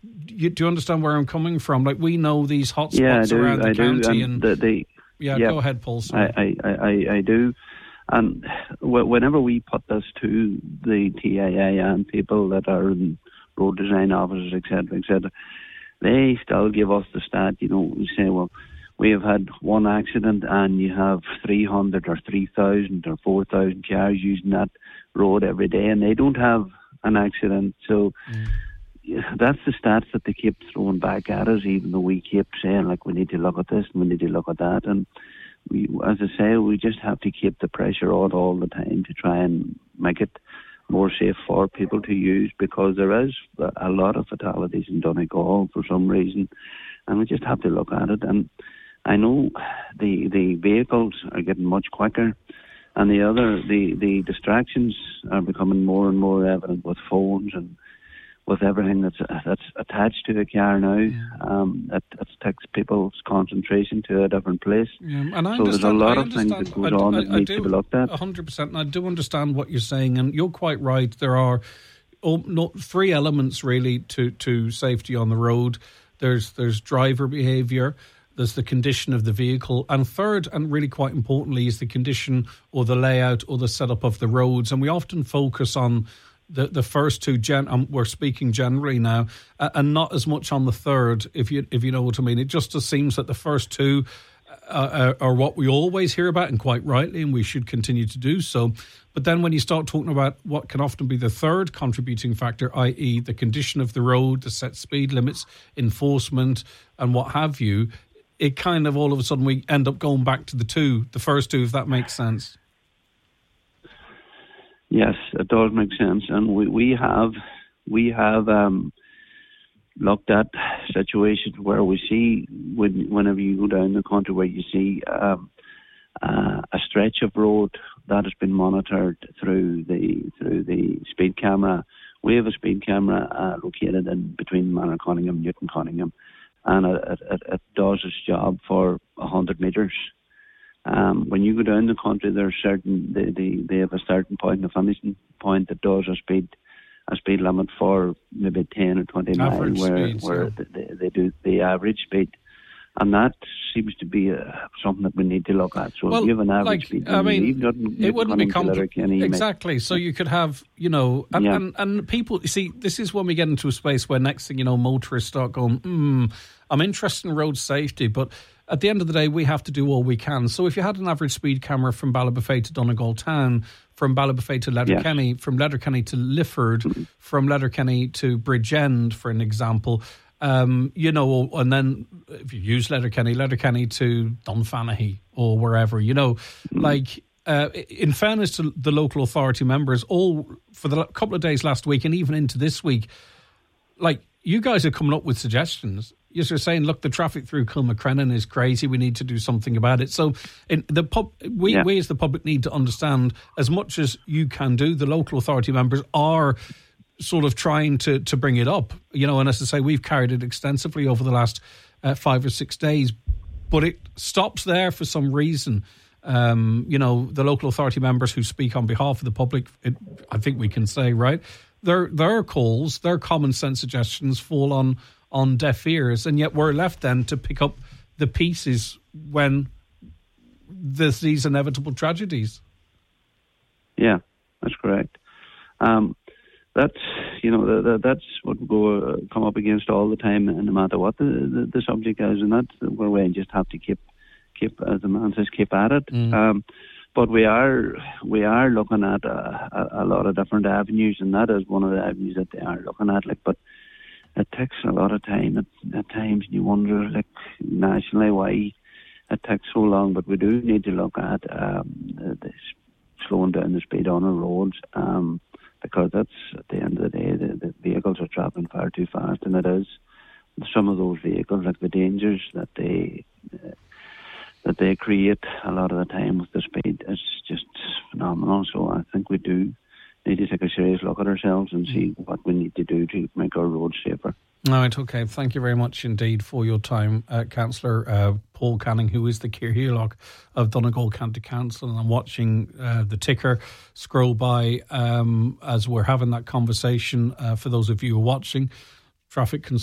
do you understand where I'm coming from? Like, we know these hotspots around the county. And go ahead, Paul. Sorry. I do. And whenever we put this to the TIA and people that are in road design officers, etc., they still give us the stat. We say, well, we have had one accident and you have 300 or 3,000 or 4,000 cars using that road every day, and they don't have an accident. So that's the stats that they keep throwing back at us, even though we keep saying, like, we need to look at this and we need to look at that. And we, as I say, we just have to keep the pressure on all the time to try and make it more safe for people to use, because there is a lot of fatalities in Donegal for some reason, and we just have to look at it. And I know the vehicles are getting much quicker, and the distractions are becoming more and more evident with phones and with everything that's attached to the car now. It takes people's concentration to a different place. And I so there's a lot of things that goes on that need to be looked at. 100%, and I do understand what you're saying, and you're quite right. There are three elements really to safety on the road. There's driver behaviour, there's the condition of the vehicle, and third, and really quite importantly, is the condition or the layout or the setup of the roads. And we often focus on the first two, we're speaking generally now, and not as much on the third, if you know what I mean. It just seems that the first two are what we always hear about, and quite rightly, and we should continue to do so. But then when you start talking about what can often be the third contributing factor, i.e. the condition of the road, the set speed limits, enforcement, and what have you, it kind of all of a sudden we end up going back to the first two, if that makes sense. Yes, it does make sense, and we have looked at situations where we see whenever you go down the country where you see a stretch of road that has been monitored through the speed camera. We have a speed camera located in between Manor Cunningham and Newton Cunningham, and it does its job for 100 metres. When you go down the country, there's they have a certain point, a finishing point that does a speed limit for maybe 10 or 20 miles, where they do the average speed, and that seems to be something that we need to look at. So if you have an average speed, it wouldn't be exactly. So you could have, and people, you see, this is when we get into a space where next thing you know, motorists start going, I'm interested in road safety, but at the end of the day, we have to do all we can. So if you had an average speed camera from Ballybofey to Donegal Town, from Ballybofey to Letterkenny, from Letterkenny to Lifford, from Letterkenny to Bridgend, for an example, and then if you use Letterkenny to Dunfanaghy or wherever, in fairness to the local authority members, all for the couple of days last week and even into this week, you guys are coming up with suggestions. You're saying, look, the traffic through Kilmacrennan is crazy. We need to do something about it. So we as the public need to understand, as much as you can do, the local authority members are sort of trying to bring it up. And as I say, we've carried it extensively over the last 5 or 6 days. But it stops there for some reason. The local authority members who speak on behalf of the public, I think we can say, right, their calls, their common sense suggestions fall on deaf ears, and yet we're left then to pick up the pieces when there's these inevitable tragedies. Yeah, that's correct. That's what we come up against all the time, and no matter what the subject is, and that's where we just have to keep as the man says, keep at it. But we are looking at a lot of different avenues, and that is one of the avenues that they are looking at. But it takes a lot of time at times, and you wonder, nationally, why it takes so long. But we do need to look at slowing down the speed on our roads, because that's, at the end of the day, the vehicles are travelling far too fast, and it is. Some of those vehicles, like the dangers that they create a lot of the time with the speed, is just phenomenal. So I think we do need to take a serious look at ourselves and see what we need to do to make our roads safer. All right, okay. Thank you very much indeed for your time, Councillor Paul Canning, who is the Cathaoirleach of Donegal County Council. And I'm watching the ticker scroll by as we're having that conversation. For those of you who are watching, traffic